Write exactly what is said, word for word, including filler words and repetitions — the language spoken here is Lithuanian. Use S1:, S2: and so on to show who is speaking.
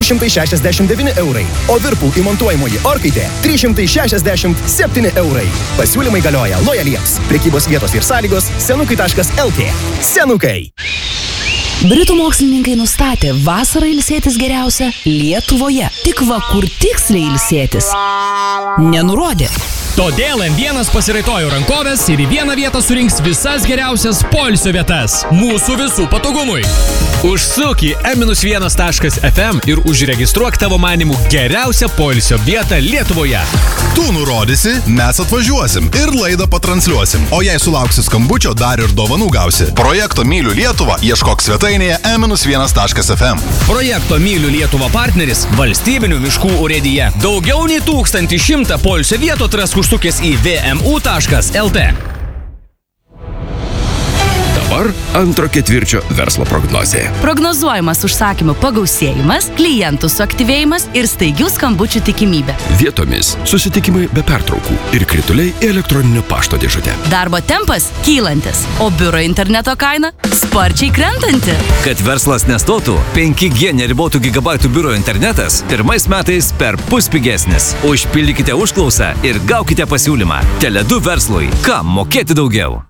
S1: šimtai šešiasdešimt devyni eurai, o Whirlpool įmontuojamoji orkaitė trys šimtai šešiasdešimt septyni eurai. Pasiūlymai galioja lojaliems. Prekybos vietos ir sąlygos senukai taškas el tė. Senukai.
S2: Britų mokslininkai nustatė vasarą ilsėtis geriausia Lietuvoje. Tik va kur tiksliai ilsėtis nenurodė.
S3: Todėl em vienas pasiraitojo rankovės ir į vieną vietą surinks visas geriausias poilsio vietas mūsų visų patogumui. Užsuk į em vienas taškas ef em ir užregistruok tavo manimų geriausią poilsio vietą Lietuvoje.
S4: Tu nurodysi, mes atvažiuosim ir laidą patransliuosim. O jei sulauksi skambučio, dar ir dovanų gausi. Projekto Myliu Lietuvą ieškok svetainėje em vienas taškas ef em.
S3: Projekto Myliu Lietuvą partneris – Valstybinių miškų urėdija. Daugiau nei tūkstantį šimtą poilsio vietų atrask užsukęs į vė em u taškas el tė.
S5: Dabar antro ketvirčio verslo prognozė.
S2: Prognozuojamas užsakymų pagausėjimas, klientų suaktyvėjimas ir staigių skambučių tikimybė.
S5: Vietomis susitikimai be pertraukų ir krituliai į elektroninio pašto dėžutę.
S2: Darbo tempas kylantis, o biuro interneto kaina sparčiai krentanti.
S6: Kad verslas nestotų, penki gie neribotų gigabaitų biuro internetas pirmais metais per pus pigesnis. Užpildykite užklausą ir gaukite pasiūlymą. Tele du verslui. Kam mokėti daugiau?